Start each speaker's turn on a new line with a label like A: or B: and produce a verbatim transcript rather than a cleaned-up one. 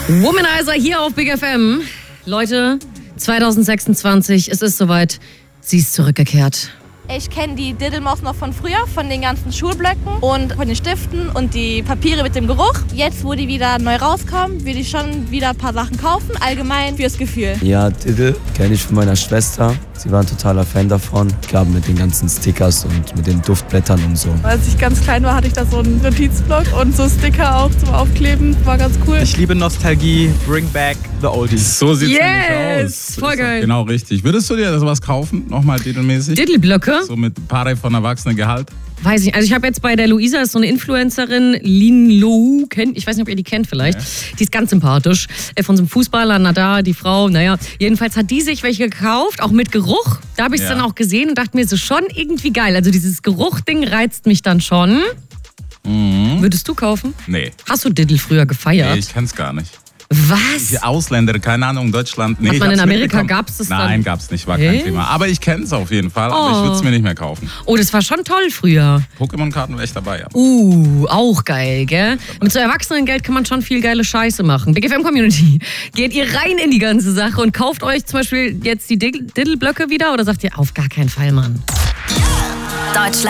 A: Womanizer hier auf Big F M. Leute, zwanzig sechsundzwanzig, es ist soweit. Sie ist zurückgekehrt.
B: Ich kenne die Diddle-Maus noch von früher, von den ganzen Schulblöcken und von den Stiften und die Papiere mit dem Geruch. Jetzt, wo die wieder neu rauskommen, will ich schon wieder ein paar Sachen kaufen, allgemein fürs Gefühl.
C: Ja, Diddle kenne ich von meiner Schwester. Sie war ein totaler Fan davon. Klar, mit den ganzen Stickers und mit den Duftblättern und so.
D: Als ich ganz klein war, hatte ich da so einen Notizblock und so Sticker auch zum Aufkleben. War ganz cool.
E: Ich liebe Nostalgie. Bring back the oldies.
F: So sieht's
A: Yes,
F: nämlich aus.
A: voll geil.
F: Genau richtig. Würdest du dir sowas kaufen? Nochmal Diddle-mäßig?
A: Diddle-Blöcke?
F: So mit Paare von Erwachsenengehalt?
A: Weiß ich. Also ich habe jetzt bei der Luisa, ist so eine Influencerin, Lin Lou, kennt, ich weiß nicht, ob ihr die kennt vielleicht.
F: Ja.
A: Die ist ganz sympathisch. Äh, Von so einem Fußballer, na da, die Frau, naja. Jedenfalls hat die sich welche gekauft, auch mit Geruch. Da habe ich es
F: Ja.
A: dann auch gesehen und dachte mir, so schon irgendwie geil. Also dieses Geruchding reizt mich dann schon.
F: Mhm.
A: Würdest du kaufen?
F: Nee.
A: Hast du Diddle früher gefeiert?
F: Nee, ich kenn's gar nicht.
A: Was?
F: Die Ausländer, keine Ahnung, Deutschland. Nee,
A: Hat
F: ich
A: man in
F: hab's
A: Amerika,
F: mitbekommen.
A: gab's das dann?
F: Nein, gab's nicht, war
A: Hey?
F: kein Thema. Aber ich kenn's auf jeden Fall,
A: Oh.
F: aber ich würde es mir nicht mehr kaufen.
A: Oh, das war schon toll früher.
F: Pokémon-Karten wäre ich dabei, ja.
A: Uh, auch geil, gell? Mit so Erwachsenengeld kann man schon viel geile Scheiße machen. Big F M Community, geht ihr rein in die ganze Sache und kauft euch zum Beispiel jetzt die Diddle-Blöcke wieder oder sagt ihr, auf gar keinen Fall, Mann?
G: Deutschland.